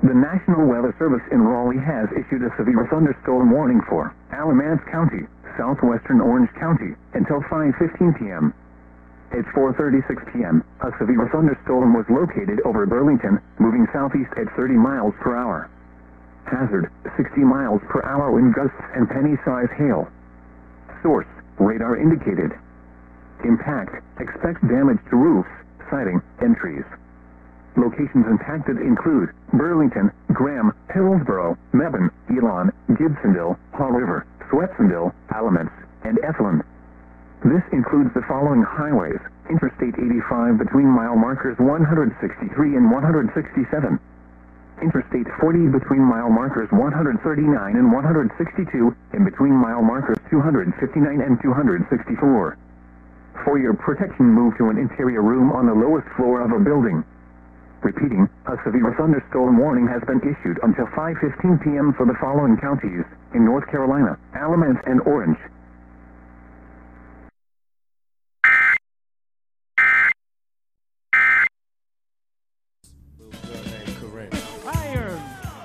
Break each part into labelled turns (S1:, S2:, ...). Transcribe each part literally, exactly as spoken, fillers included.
S1: The National Weather Service in Raleigh has issued a severe thunderstorm warning for Alamance County, southwestern Orange County, until five fifteen p.m. It's four thirty-six p.m. A severe thunderstorm was located over Burlington, moving southeast at thirty miles per hour. Hazard, sixty miles per hour wind gusts and penny-size hail. Source, radar indicated. Impact, expect damage to roofs, siding, and trees. Locations impacted include Burlington, Graham, Hillsborough, Mebane, Elon, Gibsonville, Haw River, Swetsonville, Alamance, and Ethlyn. This includes the following highways: Interstate eighty-five between mile markers one hundred sixty-three and one hundred sixty-seven. Interstate forty between mile markers one hundred thirty-nine and one hundred sixty-two, and between mile markers two hundred fifty-nine and two hundred sixty-four. For your protection, move to an interior room on the lowest floor of a building. Repeating, a severe thunderstorm warning has been issued until five fifteen p.m. for the following counties in North Carolina: Alamance and Orange.
S2: Iron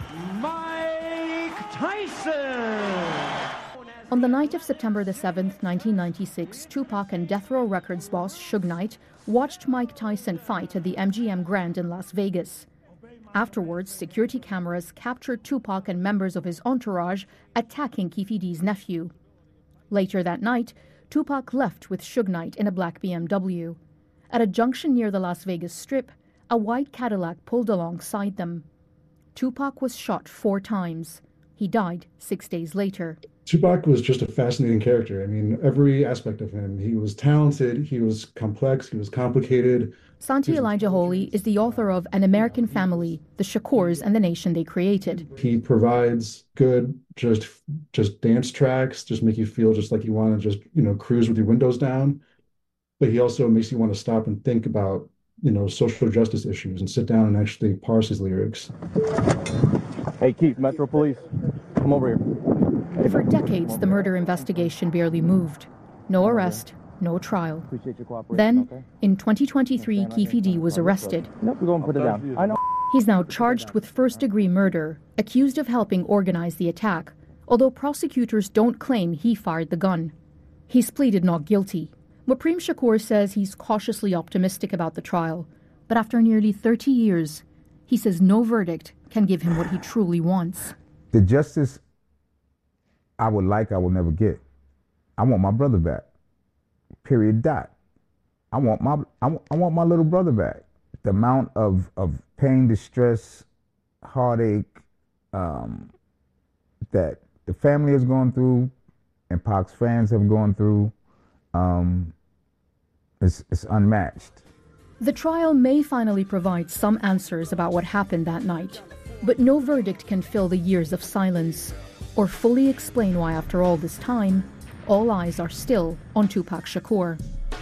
S2: Mike Tyson!
S3: On the night of September the seventh, nineteen ninety-six, Tupac and Death Row Records boss Suge Knight watched Mike Tyson fight at the M G M Grand in Las Vegas. Afterwards, security cameras captured Tupac and members of his entourage attacking Keffe D's nephew. Later that night, Tupac left with Suge Knight in a black B M W. At a junction near the Las Vegas Strip, a white Cadillac pulled alongside them. Tupac was shot four times. He died six days later.
S4: Tupac was just a fascinating character. I mean, every aspect of him. He was talented, he was complex, he was complicated.
S3: Santi Elijah Holy is the author of An American Family, The Shakurs and the Nation They Created.
S4: He provides good, just just dance tracks, just make you feel just like you want to just, you know, cruise with your windows down. But he also makes you want to stop and think about, you know, social justice issues and sit down and actually parse his lyrics.
S5: Hey, Keith, Metro Police, come over here. Hey,
S3: For decades, the murder investigation barely moved. No arrest, no trial. Then,
S5: okay?
S3: in twenty twenty-three, Keffe D was arrested.
S5: Nope, we're going to put it down. I know.
S3: He's now charged with first-degree murder, accused of helping organize the attack, although prosecutors don't claim he fired the gun. He's pleaded not guilty. Mopreme Shakur says he's cautiously optimistic about the trial, but after nearly thirty years, he says no verdict can give him what he truly wants.
S6: The justice I would like, I will never get. I want my brother back. Period. Dot. I want my I want, I want my little brother back. The amount of, of pain, distress, heartache um, that the family has gone through and Pac's fans have gone through, um, is is unmatched.
S3: The trial may finally provide some answers about what happened that night, but no verdict can fill the years of silence or fully explain why, after all this time, all eyes are still on Tupac Shakur.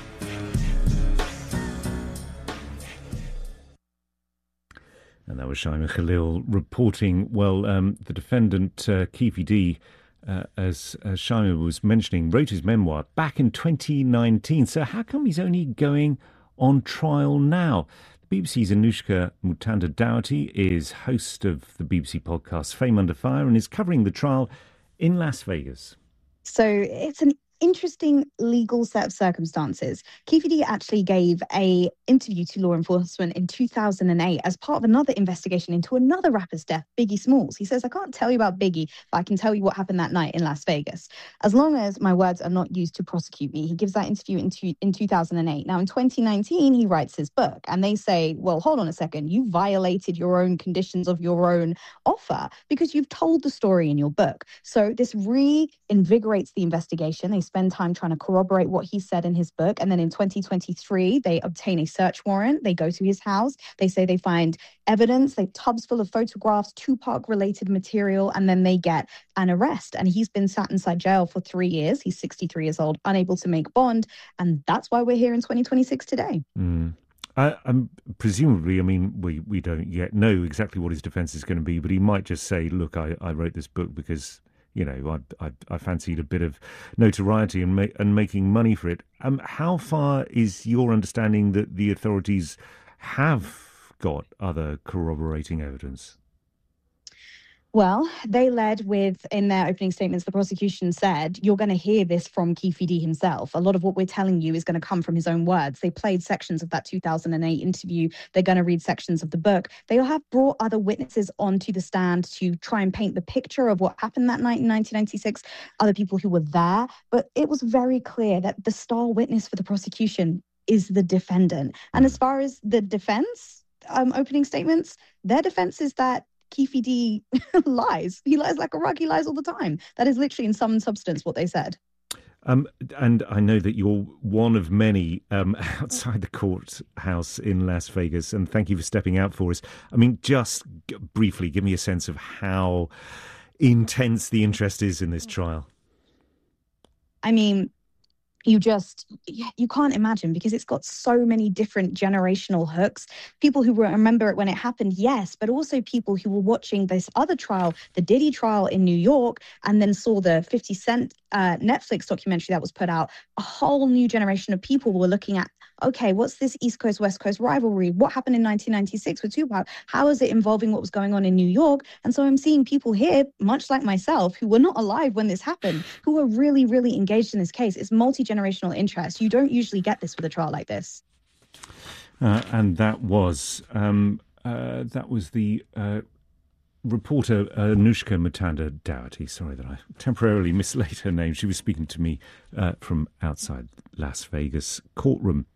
S7: And that was Shaima Khalil reporting. Well, um, the defendant, uh, Keffe D, uh, as, as Shaima was mentioning, wrote his memoir back in twenty nineteen. So how come he's only going on trial now? The B B C's Anushka Mutanda-Doughty is host of the B B C podcast Fame Under Fire and is covering the trial in Las Vegas.
S8: So it's an interesting legal set of circumstances. Keffe D actually gave a interview to law enforcement in two thousand eight as part of another investigation into another rapper's death, Biggie Smalls. He says, I can't tell you about Biggie, but I can tell you what happened that night in Las Vegas, as long as my words are not used to prosecute me. He gives that interview in, two, in two thousand eight. Now, in twenty nineteen, he writes his book, and they say, well, hold on a second, you violated your own conditions of your own offer because you've told the story in your book. So this reinvigorates the investigation. They spend time trying to corroborate what he said in his book. And then in twenty twenty-three, they obtain a search warrant. They go to his house. They say they find evidence, like tubs full of photographs, Tupac-related material, and then they get an arrest. And he's been sat inside jail for three years. He's sixty-three years old, unable to make bond. And that's why we're here in twenty twenty-six today.
S7: Mm. I, I'm presumably, I mean, we, we don't yet know exactly what his defence is going to be, but he might just say, look, I, I wrote this book because, you know, I, I, I fancied a bit of notoriety and, ma- and making money for it. Um, how far is your understanding that the authorities have got other corroborating evidence?
S8: Well, they led with, in their opening statements, the prosecution said, you're going to hear this from Kefideh himself. A lot of what we're telling you is going to come from his own words. They played sections of that two thousand eight interview. They're going to read sections of the book. They have brought other witnesses onto the stand to try and paint the picture of what happened that night in nineteen ninety-six, other people who were there. But it was very clear that the star witness for the prosecution is the defendant. And as far as the defense um, opening statements, their defense is that Kefideh lies. He lies like a rug. He lies all the time. That is literally in sum and substance what they said.
S7: Um, and I know that you're one of many um, outside the courthouse in Las Vegas, and thank you for stepping out for us. I mean, just g- briefly, give me a sense of how intense the interest is in this trial.
S8: I mean, you just, you can't imagine, because it's got so many different generational hooks. People who remember it when it happened, yes, but also people who were watching this other trial, the Diddy trial in New York, and then saw the fifty Cent uh, Netflix documentary that was put out. A whole new generation of people were looking at, okay, what's this East Coast, West Coast rivalry? What happened in nineteen ninety-six with Tupac? How is it involving what was going on in New York? And so I'm seeing people here, much like myself, who were not alive when this happened, who are really, really engaged in this case. It's multi-generational interest. You don't usually get this with a trial like this.
S7: Uh, and that was um, uh, that was the uh, reporter uh, Anushka Matanda Dougherty. Sorry that I temporarily mislaid her name. She was speaking to me uh, from outside Las Vegas courtroom.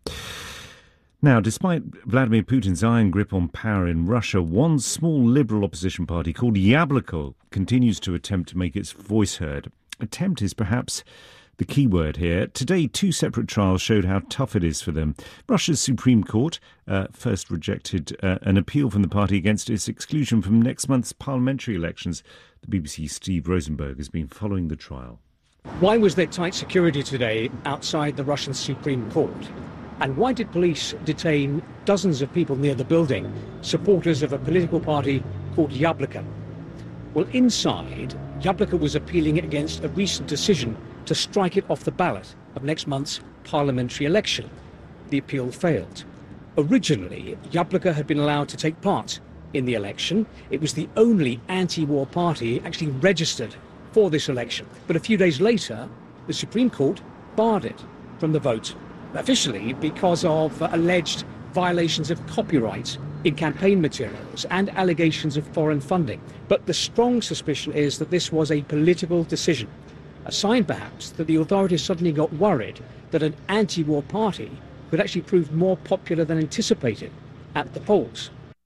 S7: Now, despite Vladimir Putin's iron grip on power in Russia, one small liberal opposition party called Yabloko continues to attempt to make its voice heard. Attempt is perhaps the key word here. Today, two separate trials showed how tough it is for them. Russia's Supreme Court uh, first rejected uh, an appeal from the party against its exclusion from next month's parliamentary elections. The B B C's Steve Rosenberg has been following the trial.
S9: Why was there tight security today outside the Russian Supreme Court? And why did police detain dozens of people near the building, supporters of a political party called Yabloko? Well, inside, Yabloko was appealing against a recent decision to strike it off the ballot of next month's parliamentary election. The appeal failed. Originally, Yabloko had been allowed to take part in the election. It was the only anti-war party actually registered for this election. But a few days later, the Supreme Court barred it from the vote, officially because of uh, alleged violations of copyright in campaign materials and allegations of foreign funding. But the strong suspicion is that this was a political decision, a sign perhaps that the authorities suddenly got worried that an anti-war party could actually prove more popular than anticipated at the polls.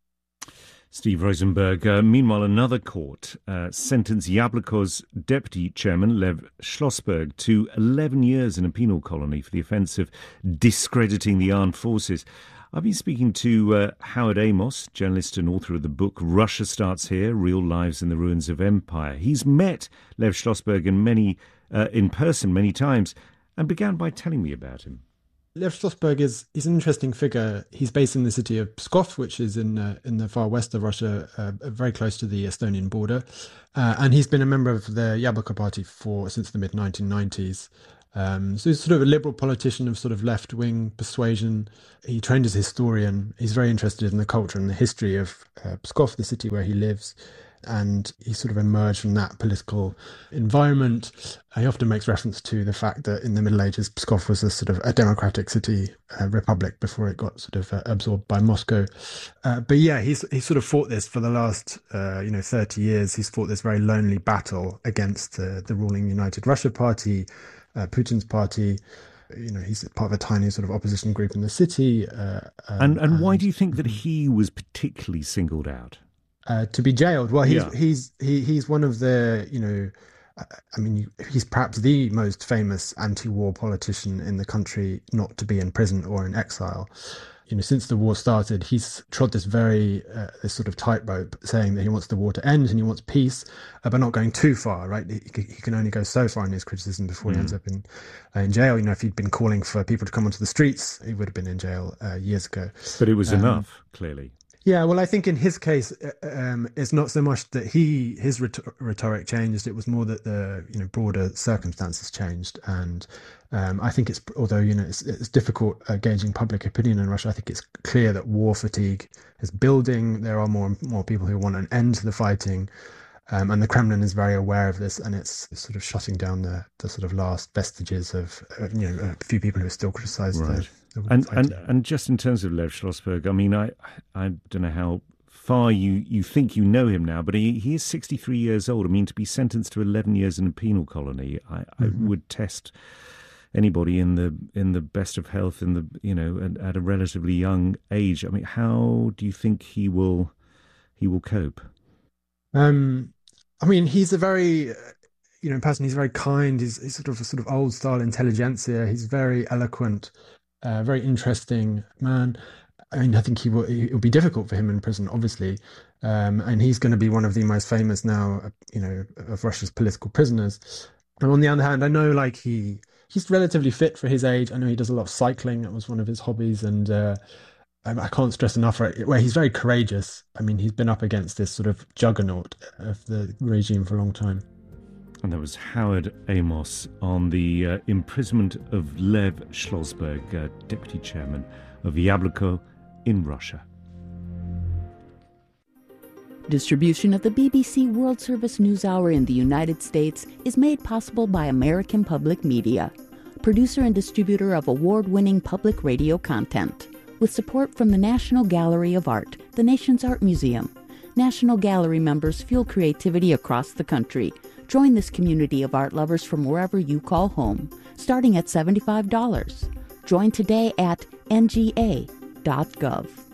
S7: Steve Rosenberg. Uh, meanwhile, another court uh, sentenced Yabloko's deputy chairman, Lev Schlossberg, to eleven years in a penal colony for the offence of discrediting the armed forces. I've been speaking to uh, Howard Amos, journalist and author of the book Russia Starts Here, Real Lives in the Ruins of Empire. He's met Lev Schlossberg in, many, uh, in person many times and began by telling me about him.
S10: Lev Schlossberg is he's an interesting figure. He's based in the city of Pskov, which is in uh, in the far west of Russia, uh, very close to the Estonian border. Uh, and he's been a member of the Yabloko party for since the mid nineteen nineties. Um, so he's sort of a liberal politician of sort of left-wing persuasion. He trained as a historian. He's very interested in the culture and the history of uh, Pskov, the city where he lives. And he sort of emerged from that political environment. He often makes reference to the fact that in the Middle Ages, Pskov was a sort of a democratic city, uh, republic, before it got sort of uh, absorbed by Moscow. Uh, but yeah, he's he's sort of fought this for the last, uh, you know, thirty years. He's fought this very lonely battle against uh, the ruling United Russia Party, uh, Putin's party. You know, he's part of a tiny sort of opposition group in the city. Uh, um,
S7: and, and why do you think that he was particularly singled out?
S10: Uh, to be jailed. Well, he's
S7: yeah.
S10: he's he, he's one of the, you know, I mean, he's perhaps the most famous anti-war politician in the country not to be in prison or in exile. You know, since the war started, he's trod this very uh, this sort of tightrope, saying that he wants the war to end and he wants peace, uh, but not going too far. Right? He, he can only go so far in his criticism before mm. he ends up in uh, in jail. You know, if he'd been calling for people to come onto the streets, he would have been in jail uh, years ago.
S7: But it was
S10: um,
S7: enough, clearly.
S10: Yeah, well, I think in his case, um, it's not so much that he his rhetoric changed. It was more that the you know broader circumstances changed, and um, I think it's although you know it's, it's difficult uh, gauging public opinion in Russia. I think it's clear that war fatigue is building. There are more and more people who want an end to the fighting. Um, and the Kremlin is very aware of this, and it's sort of shutting down the, the sort of last vestiges of, uh, you know, a few people who are still criticised.
S7: Right.
S10: The, the
S7: and, and and just in terms of Lev Schlossberg, I mean, I I don't know how far you, you think you know him now, but he, he is sixty-three years old. I mean, to be sentenced to eleven years in a penal colony, I, mm-hmm. I would test anybody in the in the best of health, in the you know, at, at a relatively young age. I mean, how do you think he will he will cope?
S10: Um, I mean, he's a very, you know, person. He's very kind. He's, he's sort of a sort of old style intelligentsia. He's very eloquent, uh, very interesting man. I mean, I think he will. It will be difficult for him in prison, obviously, um, and he's going to be one of the most famous now, you know, of Russia's political prisoners. And on the other hand, I know, like he he's relatively fit for his age. I know he does a lot of cycling. That was one of his hobbies, and uh, I, I can't stress enough where he's very courageous. I mean, he's been up against this sort of juggernaut of the regime for a long time.
S7: And that was Howard Amos on the uh, imprisonment of Lev Schlossberg, uh, deputy chairman of Yabloko in Russia.
S11: Distribution of the B B C World Service News Hour in the United States is made possible by American Public Media, producer and distributor of award-winning public radio content, with support from the National Gallery of Art, the nation's art museum. National Gallery members fuel creativity across the country. Join this community of art lovers from wherever you call home, starting at seventy-five dollars. Join today at N G A dot gov.